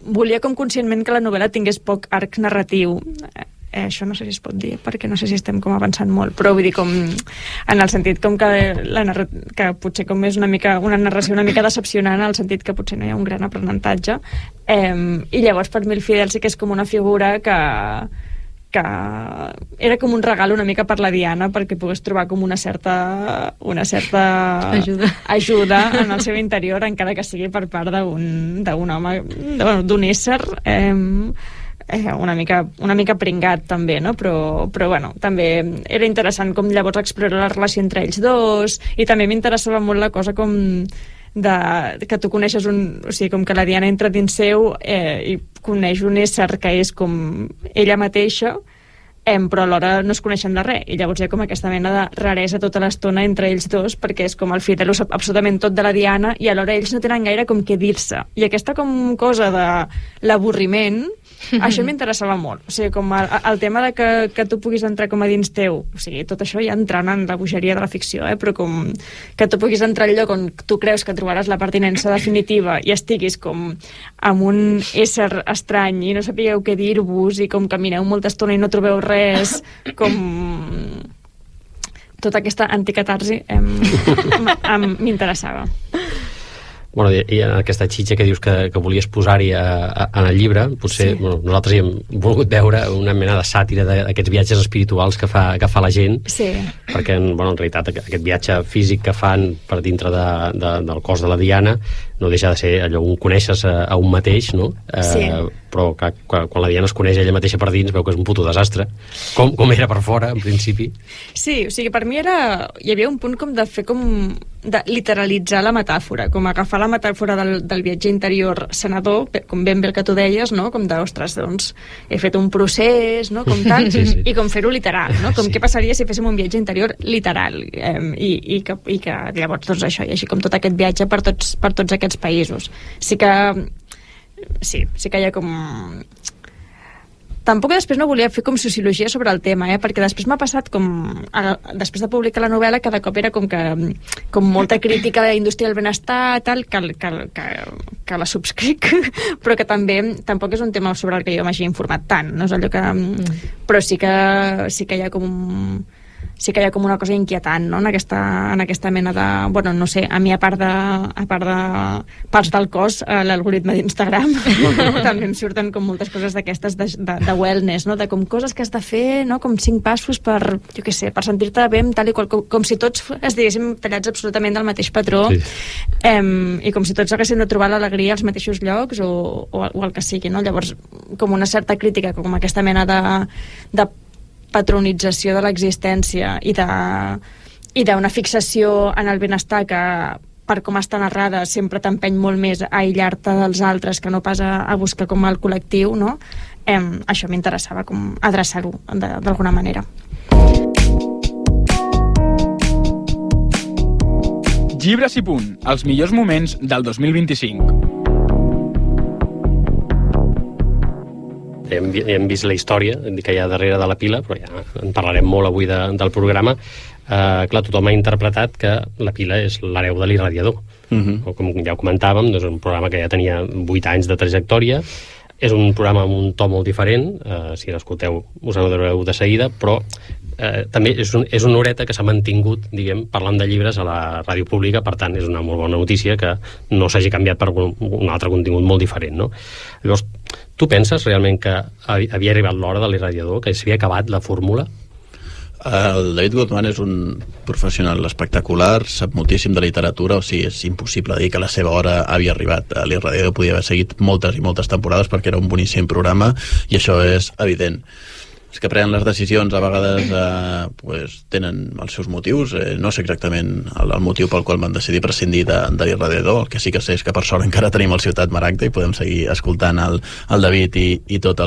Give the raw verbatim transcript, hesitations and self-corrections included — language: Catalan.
volia com conscientment que la novel·la tingués poc arc narratiu. Eh, això no sé si es pot dir, perquè no sé si estem com avançant molt, però vull dir com en el sentit com que, la narra... que potser com és una mica una narració una mica decepcionant, en el sentit que potser no hi ha un gran aprenentatge, eh, i llavors per mi el Fidel sí que és com una figura que que era com un regal una mica per la Diana, perquè pogués trobar com una certa una certa ajuda, ajuda en el seu interior, encara que sigui per part d'un d'un home, d'un ésser eh, Eh, una mica, una mica pringat també, no? Però, però bueno, també era interessant com llavors explorar la relació entre ells dos, i també m'interessava molt la cosa com de, que tu coneixes un... O sigui, com que la Diana entra dins seu eh, i coneix un ésser que és com ella mateixa, eh, però alhora no es coneixen de res, i llavors hi ha com aquesta mena de raresa tota l'estona entre ells dos, perquè és com el Fidel ho sap absolutament tot de la Diana i alhora ells no tenen gaire com què dir-se, i aquesta com cosa de l'avorriment, això m'interessava molt. O sigui, com el, el tema de que, que tu puguis entrar com a dins teu, o sigui, tot això ja entrant en la bogeria de la ficció, eh? Però com que tu puguis entrar al lloc on tu creus que trobaràs la pertinença definitiva i estiguis com amb un ésser estrany i no sapigueu què dir-vos i com camineu molta estona i no trobeu res, com... tota aquesta anticatarsi em, m'interessava. Bueno, i en aquesta xitxa que dius que, que volies posar-hi en el llibre, potser sí. Bueno, nosaltres hi hem volgut veure una mena de sàtira d'aquests viatges espirituals que fa, que fa la gent, sí. Perquè bueno, en realitat aquest viatge físic que fan per dintre de, de, del cos de la Diana no deixa de ser allò, un coneixes a, a un mateix, no? Sí. Eh, però que, quan, quan la Diana es coneix ella mateixa per dins veu que és un puto desastre, com, com era per fora en principi. Sí, o sigui, per mi era... hi havia un punt com de fer com... de literalitzar la metàfora, com agafar la metàfora del, del viatge interior sanador, com ben bé el que tu deies, no? Com de, ostres, doncs, he fet un procés, no? Com tal, sí, sí. I com fer-ho literal, no? Com sí. Què passaria si féssim un viatge interior literal, eh, i, i, que, i que llavors, doncs això, i així com tot aquest viatge per tots, per tots aquests països. Sí que... Sí, sí que hi ha com... Tampoc després no volia fer com sociologia sobre el tema, eh? Perquè després m'ha passat com... A, després de publicar la novel·la, cada cop era com que... com molta crítica a la indústria del benestar, tal, que, que, que, que la subscric, però que també tampoc és un tema sobre el que jo m'hagi informat tant, no és allò que... Mm. Però sí que, sí que hi ha com... sí que hi ha com una cosa inquietant, no? En aquesta, en aquesta mena de... Bueno, no sé, a mi a part de, a part de parts del cos, l'algoritme d'Instagram també em surten com moltes coses d'aquestes de, de, de wellness, no? De com coses que has de fer, no? Com cinc passos per, jo què sé, per sentir-te bé amb tal i qual, com, com si tots estiguéssim tallats absolutament del mateix patró, sí. em, i com si tots haguéssim de trobar l'alegria als mateixos llocs o, o, o el que sigui, no? Llavors, com una certa crítica, com aquesta mena de, de patronització de l'existència i de i d'una fixació en el benestar que per com està narrada sempre t'empeny molt més a aïllar-te dels altres que no pas a, a buscar com el col·lectiu, no? Eh, això m'interessava com adreçar-ho d'alguna manera. Llibres i punt, els millors moments del dos mil vint-i-cinc. Hem, hem vist la història que hi ha darrere de la pila, però ja en parlarem molt avui de, del programa. Eh, clar, tothom ha interpretat que la pila és l'hereu de l'irradiador. Uh-huh. O com ja ho comentàvem, és un programa que ja tenia vuit anys de trajectòria. És un programa amb un to molt diferent, eh, si l'escolteu us n'adonareu de seguida, però eh, també és, un, és una horeta que s'ha mantingut, diguem, parlant de llibres a la ràdio pública, per tant és una molt bona notícia que no s'hagi canviat per un, un altre contingut molt diferent, no? Llavors, tu penses realment que havia arribat l'hora de l'irradiador, que s'havia acabat la fórmula? El David Gutmann és un professional espectacular, sap moltíssim de literatura, o sigui, és impossible dir que la seva hora havia arribat. L'irradiador podia haver seguit moltes i moltes temporades perquè era un boníssim programa i això és evident. Els que prenen les decisions a vegades eh, pues, tenen els seus motius, eh, no sé exactament el, el motiu pel qual van decidir prescindir de, de l'irradiador. El que sí que sé és que per sort encara tenim el Ciutat Maragda i podem seguir escoltant el, el David i, i tot el